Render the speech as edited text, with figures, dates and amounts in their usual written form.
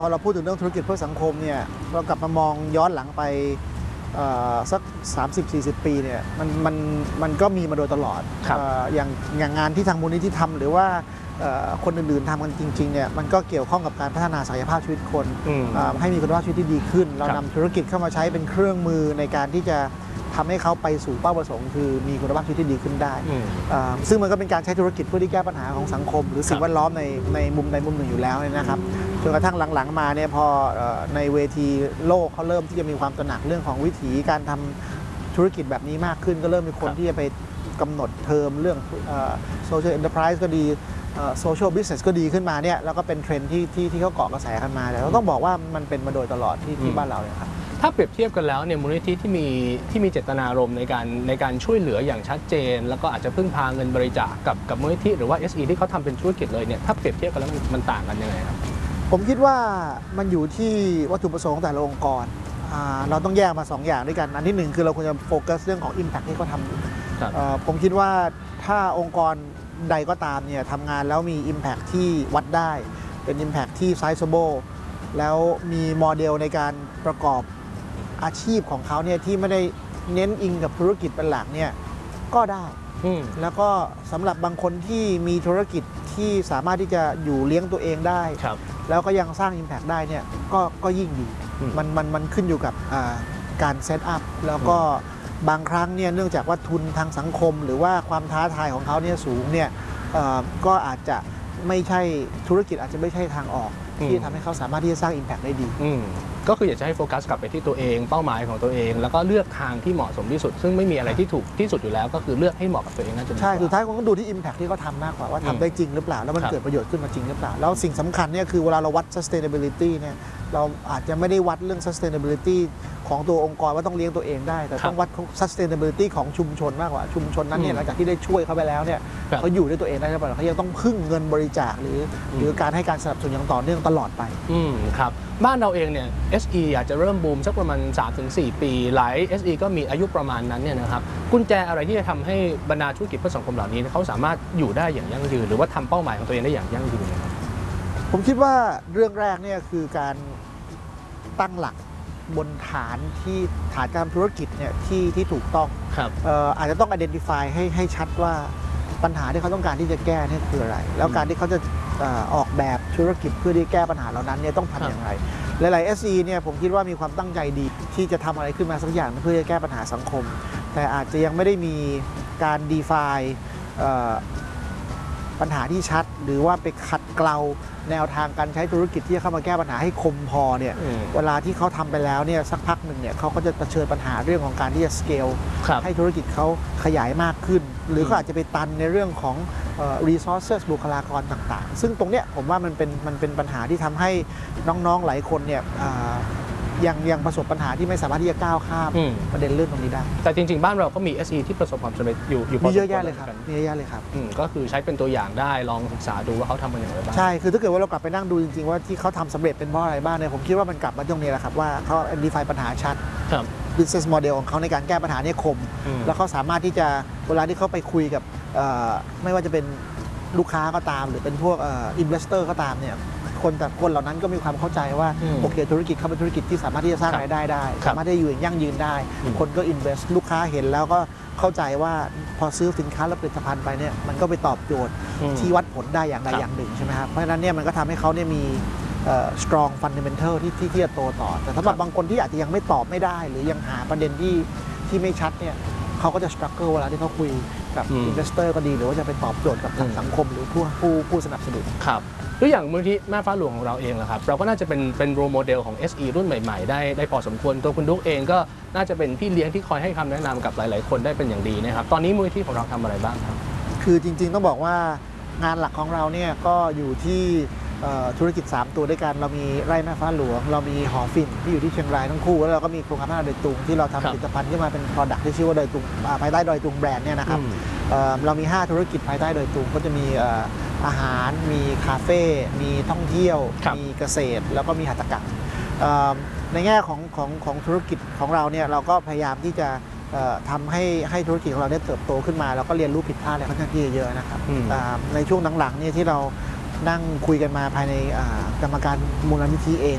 พอเราพูดถึงเรื่องธุรกิจเพื่อสังคมเนี่ยเรากลับมามองย้อนหลังไปสัก 30-40 ปีเนี่ยมันก็มีมาโดยตลอดอย่างงานที่ทางมูลนิธิทำหรือว่าคนอื่นๆทำกันจริงๆเนี่ยมันก็เกี่ยวข้องกับการพัฒนาศักยภาพชีวิตคนให้มีคุณภาพชีวิตที่ดีขึ้นเรานำธุรกิจเข้ามาใช้เป็นเครื่องมือในการที่จะทำให้เขาไปสู่เป้าประสงค์คือมีคุณภาพชีวิตที่ดีขึ้นได้ซึ่งมันก็เป็นการใช้ธุรกิจเพื่อที่แก้ปัญหาของสังคมหรือสิ่งแวดล้อมในมุมใดมุมหนึ่งอยู่แล้วนะครับจนกระทั่งหลังๆมาเนี่ยพอในเวทีโลกเขาเริ่มที่จะมีความตระหนักเรื่องของวิธีการทำธุรกิจแบบนี้มากขึ้นก็เริ่มมีคนที่จะไปกำหนดเทอมเรื่องsocial enterprise ก็ดีsocial business ก็ดีขึ้นมาเนี่ยแล้วก็เป็นเทรนด์ที่เขาเกาะกระแสกันมาแต่เราต้องบอกว่ามันเป็นมาโดยตลอดที่บ้านเราเนี่ยครับถ้าเปรียบเทียบกันแล้วเนี่ยมูลนิธิที่มีเจตนารมณ์ในการช่วยเหลืออย่างชัดเจนแล้วก็อาจจะพึ่งพาเงินบริจาคกับมูลนิธิหรือว่า SE ที่เขาทำเป็นธุรกิจเลยเนี่ยถ้าเปรียบเทียบกันแล้วมันต่างกันยังไงครับผมคิดว่ามันอยู่ที่วัตถุประสงค์ของแต่ละองค์กรเราต้องแยกมา2อย่างด้วยกันอันที่1คือเราควรจะโฟกัสเรื่องของ Impact ที่เขาทำอยู่ผมคิดว่าถ้าองค์กรใดก็ตามเนี่ยทำงานแล้วมี Impact ที่วัดได้เป็น Impact ที่ Sizable แล้วมีโมเดลในการประกอบอาชีพของเขาเนี่ยที่ไม่ได้เน้นอิงกับธุรกิจเป็นหลักเนี่ยก็ได้แล้วก็สำหรับบางคนที่มีธุรกิจที่สามารถที่จะอยู่เลี้ยงตัวเองได้แล้วก็ยังสร้าง Impact ได้เนี่ยก็ยิ่งดีมันขึ้นอยู่กับการเซตอัพแล้วก็บางครั้งเนี่ยเนื่องจากว่าทุนทางสังคมหรือว่าความท้าทายของเขาเนี่ยสูงเนี่ยก็อาจจะไม่ใช่ธุรกิจอาจจะไม่ใช่ทางออกที่ทำให้เขาสามารถที่จะสร้าง Impact ได้ดีก็คืออยากจะให้โฟกัสกลับไปที่ตัวเองเป้าหมายของตัวเองแล้วก็เลือกทางที่เหมาะสมที่สุดซึ่งไม่มีอะไรที่ถูกที่สุดอยู่แล้วก็คือเลือกให้เหมาะกับตัวเองน่าจะใช่สุดท้ายคงต้องดูที่ Impact ที่เขาทำมากกว่าว่าทำได้จริงหรือเปล่าแล้วมันเกิดประโยชน์ขึ้นมาจริงหรือเปล่าแล้วสิ่งสำคัญเนี่ยคือเวลาเราวัด sustainability เนี่ยเราอาจจะไม่ได้วัดเรื่อง sustainability ของตัวองค์กรว่าต้องเลี้ยงตัวเองได้แต่ต้องวัด sustainability ของชุมชนมากกว่าชุมชนนั้นเนี่ยหลังจากที่ได้ช่วยเขาไปแล้วเนี่ยเขาอยู่ด้วยตัวเองได้หรือเปล่าเขายังต้องพึ่งเงินบริจาคหรือการให้การสนับสนุนอย่างต่อเนื่องตลอดไปครับบ้านเราเองเนี่ย SE อาจจะเริ่มบูมสักประมาณ 3-4 ปีหลาย SE ก็มีอายุประมาณนั้นเนี่ยนะครับกุญแจอะไรที่จะทำให้บรรดาธุรกิจเพื่อสังคมเหล่านี้เขาสามารถอยู่ได้อย่างยั่งยืนหรือว่าทำเป้าหมายของตัวเองได้อย่างยั่งยืนนะครับผมคิดว่าเรื่องแรกเนี่ยคือการตั้งหลักบนฐานการธุรกิจเนี่ยที่ถูกต้องอาจจะต้อง identify ให้ชัดว่าปัญหาที่เขาต้องการที่จะแก้นี่คืออะไรแล้วการที่เขาจะออกแบบธุรกิจเพื่อที่แก้ปัญหาเหล่านั้นเนี่ยต้องทำอย่างไรหลายๆ SE เนี่ยผมคิดว่ามีความตั้งใจดีที่จะทำอะไรขึ้นมาสักอย่างเพื่อจะแก้ปัญหาสังคมแต่อาจจะยังไม่ได้มีการ define ปัญหาที่ชัดหรือว่าไปขัดเกลาแนวทางการใช้ธุรกิจที่จะเข้ามาแก้ปัญหาให้คมพอเนี่ยเวลาที่เขาทำไปแล้วเนี่ยสักพักหนึ่งเนี่ยเขาก็จะเผชิญปัญหาเรื่องของการที่จะสเกลให้ธุรกิจเขาขยายมากขึ้นหรือเขาอาจจะไปตันในเรื่องของresources บุคลากรต่างๆซึ่งตรงเนี้ยผมว่ามันเป็นปัญหาที่ทำให้น้องๆหลายคนเนี่ยยังประสบปัญหาที่ไม่สามารถที่จะก้าวข้ามประเด็นเรื่องตรงนี้ได้แต่จริงๆบ้านเราก็มี SE ที่ประสบความสำเร็จอยู่มีเยอะแยะเลยครับมีเยอะแยะเลยครับก็คือใช้เป็นตัวอย่างได้ลองศึกษาดูว่าเขาทำมันอย่างไรบ้างใช่คือถ้าเกิดว่าเรากลับไปนั่งดูจริงๆว่าที่เขาทำสำเร็จเป็นเพราะอะไรบ้างเนี่ยผมคิดว่ามันกลับมาตรงนี้แหละครับว่าเขา define ปัญหาชัดbusiness model ของเขาในการแก้ปัญหาเนี่ยคมแล้วเขาสามารถที่จะเวลาที่เขาไปคุยกับไม่ว่าจะเป็นลูกค้าก็ตามหรือเป็นพวกinvestor ก็ตามเนี่ยคนเหล่านั้นก็มีความเข้าใจว่าโอเคธุรกิจเขาเป็นธุรกิจที่สามารถที่จะสร้างรายได้สามารถที่จะอยู่อย่างยั่งยืนได้คนก็ invest ลูกค้าเห็นแล้วก็เข้าใจว่าพอซื้อสินค้าและผลิตภัณฑ์ไปเนี่ยมันก็ไปตอบโจทย์ที่วัดผลได้อย่างใดอย่างหนึ่งใช่ไหมครับเพราะฉะนั้นเนี่ยมันก็ทำให้เขาเนี่ยมีstrong fundamental ที่จะโตต่อแต่สำหรับบางคนที่อาจจะยังไม่ตอบไม่ได้หรือยังหาประเด็นที่ไม่ชัดเนี่ยเขาก็จะ struggle เวลาที่เขาคุยกับ investor ก็ดีหรือว่าจะไปตอบโจทย์กับทางสังคมหรือผู้สนับสนุนครับตัวอย่างมูลนิธิแม่ฟ้าหลวงของเราเองแหละครับเราก็น่าจะเป็นโรโมเดลของ SE รุ่นใหม่ๆได้พอสมควรตัวคุณดุ๊กเองก็น่าจะเป็นพี่เลี้ยงที่คอยให้คำแนะนำกับหลายๆคนได้เป็นอย่างดีนะครับตอนนี้มูลนิธิของเราทำอะไรบ้างครับคือจริงๆต้องบอกว่างานหลักของเราเนี่ยก็อยู่ที่ธุรกิจ3ตัวด้วยกันเรามีไร่แม่ฟ้าหลวงเรามีหอฝิ่นที่อยู่ที่เชียงรายทั้งคู่แล้วเราก็มีโครงการพัฒนาดอยตุงที่เราทำผลิตภัณฑ์ขึ้นมาเป็น product ที่ชื่อว่าดอยตุงภายใต้ดอยตุงแบรนด์เนี่ยนะครับเรามี5ธุรกิจภายใต้ดอยตุงก็จะมีอาหารมีคาเฟ่มีท่องเที่ยวมีเกษตรแล้วก็มีหัตถกรรมในแง่ของธุรกิจของเราเนี่ยเราก็พยายามที่จะทำให้ธุรกิจของเราได้เติบโตขึ้นมาแล้วก็เรียนรู้ผิดพลาดอะไรค่อนข้างที่เยอะนะครับในช่วงหลังๆเนี่ยที่เรานั่งคุยกันมาภายในกรรมการมูลนิธิเอง